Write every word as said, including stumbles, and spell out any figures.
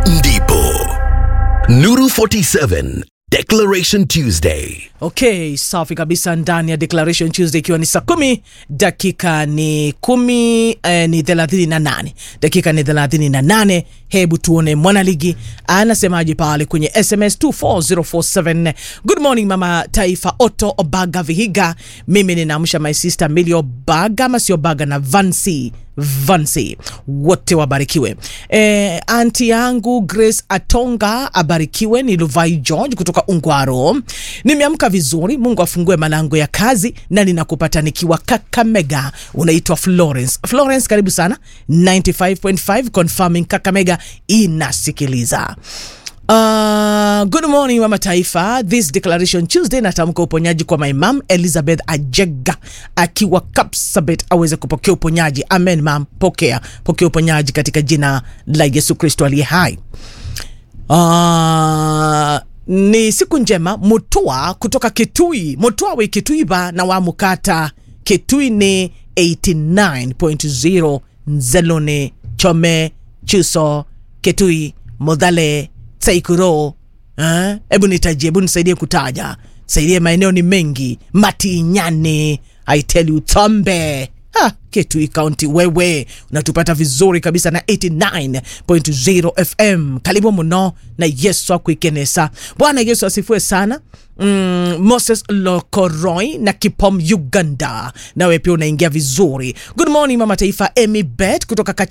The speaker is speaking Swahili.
ndipo Nuru forty-seven Declaration Tuesday. Okay, safi kabisa ndani ya Declaration Tuesday ikiwa ni saa kumi, dakika ni kumi, eh, ni thelathini na nane. Dakika ni thelathini na nane. Hebu tuone mwanaligi anasemaje pale kwenye S M S two four zero four seven. Good morning mama taifa, Otto Obaga Vihiga. Mimi ninaamsha my sister Millie Obaga, Masio Obaga na Vansi Vansi, wote wabarikiwe. Eh, auntie yangu Grace Atonga abarikiwe, ni Luvai George kutoka Ungwaro. Nimeamka vizuri, Mungu afungue malango ya kazi na ninakupata nikiwa Kakamega. Unaitwa Florence. Florence, karibu sana. ninety-five point five confirming Kakamega inasikiliza. Uh, good morning mama taifa. This Declaration Tuesday natamka uponyaji kwa my mom Elizabeth Ajega akiwa Kapsabet aweze kupokea uponyaji. Amen mom, pokea pokea uponyaji katika jina la Yesu Kristo aliye hai. Uh, ni siku njema. Mutua kutoka Kitui, Mutua we Kitui ba na wa mukata Kitui ni eighty-nine point zero Nzelone Chome Chuso Kitui Modale Saikuro. Eh, ebu nitajie, ebu nisaidie kutaja. Saidie, maeneo ni mengi. Matinyane, I tell you, Tombe. Ha, Kitui County wewe unatupata vizuri kabisa na eighty-nine point zero F M. Karibu mno na Yesu akuikenesa. Bwana Yesu asifiwe sana. Mm, Moses Lokoroi na Kipom Uganda, nawe pia unaingia vizuri. Good morning mama taifa. Amy Bet kutoka